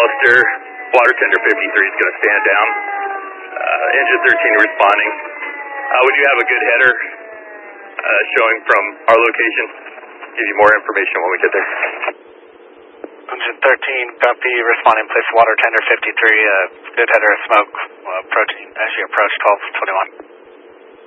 Hollister, water tender 53 is going to stand down. Engine 13 responding. Would you have a good header showing from our location? Give you more information when we get there. Engine 13, copy, responding, place water tender 53, good header of smoke, approaching as you approach 1221.